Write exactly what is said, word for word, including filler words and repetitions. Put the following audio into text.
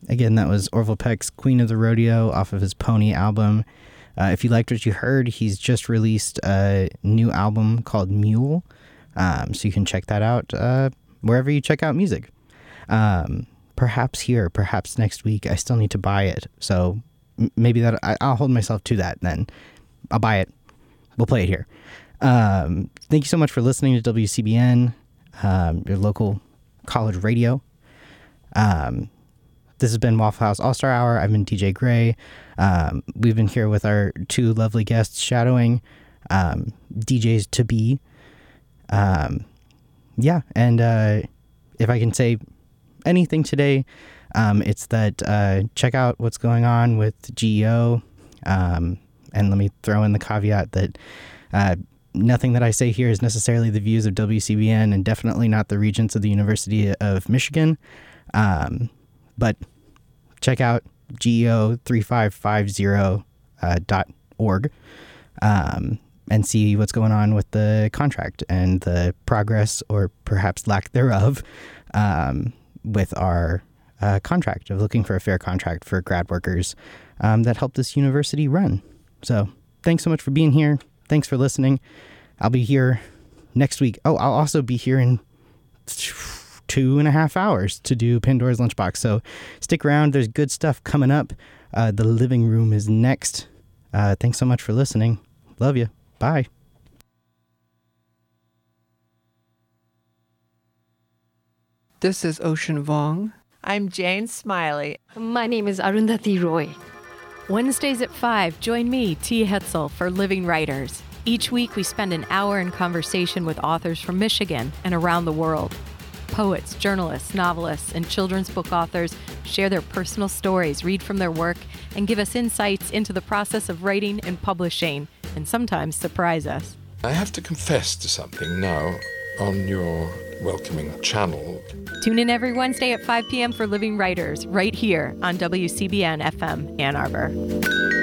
again, that was Orville Peck's Queen of the Rodeo off of his Pony album. Uh, if you liked what you heard, he's just released a new album called Mule. Um, so you can check that out uh, wherever you check out music. Um, perhaps here, perhaps next week. I still need to buy it. So m- maybe that I, I'll hold myself to that then. I'll buy it. We'll play it here. Um, thank you so much for listening to W C B N, um, your local college radio. Um, this has been Waffle House All-Star Hour. I've been D J Gray. Um, we've been here with our two lovely guests shadowing, um, D Js to be. Um, yeah, and uh, if I can say anything today, um, it's that uh, check out what's going on with G E O. Um, and let me throw in the caveat that uh, nothing that I say here is necessarily the views of W C B N and definitely not the regents of the University of Michigan. Um, but check out G E O three five five zero dot org um, and see what's going on with the contract and the progress or perhaps lack thereof um, with our uh, contract of looking for a fair contract for grad workers um, that help this university run. So thanks so much for being here. Thanks for listening. I'll be here next week. Oh, I'll also be here in two and a half hours to do Pandora's Lunchbox. So stick around. There's good stuff coming up. Uh, the living room is next. Uh, thanks so much for listening. Love you. Bye. This is Ocean Vuong. I'm Jane Smiley. My name is Arundhati Roy. Wednesdays at five, join me, T. Hetzel, for Living Writers. Each week, we spend an hour in conversation with authors from Michigan and around the world. Poets, journalists, novelists, and children's book authors share their personal stories, read from their work, and give us insights into the process of writing and publishing, and sometimes surprise us. I have to confess to something now on your welcoming channel. Tune in every Wednesday at five p.m. for Living Writers, right here on W C B N F M Ann Arbor.